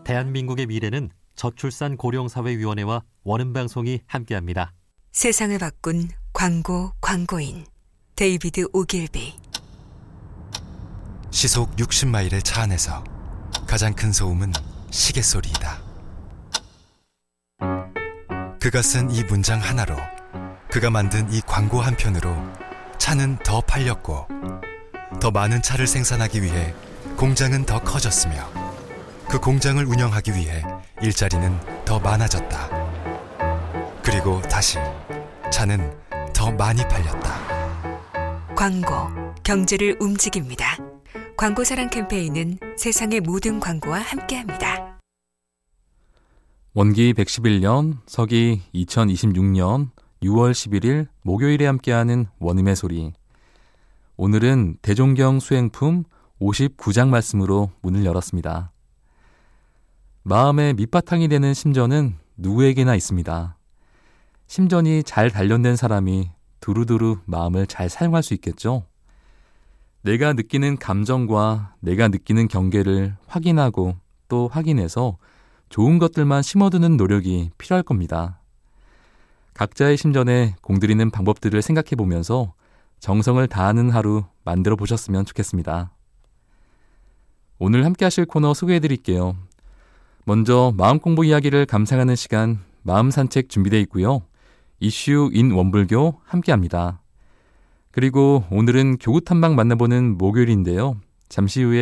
대한민국의 미래는 저출산 고령사회위원회와 원음방송이 함께합니다. 세상을 바꾼 광고인 데이비드 오길비. 시속 60마일의 차 안에서 가장 큰 소음은 시계 소리이다. 그가 쓴 이 문장 하나로, 그가 만든 이 광고 한 편으로 차는 더 팔렸고, 더 많은 차를 생산하기 위해 공장은 더 커졌으며, 그 공장을 운영하기 위해 일자리는 더 많아졌다. 그리고 다시 차는 더 많이 팔렸다. 광고, 경제를 움직입니다. 광고사랑 캠페인은 세상의 모든 광고와 함께합니다. 원기 111년, 서기 2026년 6월 11일 목요일에 함께하는 원음의 소리. 오늘은 대종경 수행품 59장 말씀으로 문을 열었습니다. 마음의 밑바탕이 되는 심전은 누구에게나 있습니다. 심전이 잘 단련된 사람이 두루두루 마음을 잘 사용할 수 있겠죠. 내가 느끼는 감정과 내가 느끼는 경계를 확인하고 또 확인해서 좋은 것들만 심어두는 노력이 필요할 겁니다. 각자의 심전에 공들이는 방법들을 생각해 보면서 정성을 다하는 하루 만들어 보셨으면 좋겠습니다. 오늘 함께 하실 코너 소개해 드릴게요. 먼저 마음 공부 이야기를 감상하는 시간, 마음 산책 준비되어 있고요. 이슈 인 원불교 함께합니다. 그리고 오늘은 교구 탐방 만나보는 목요일인데요. 잠시 후에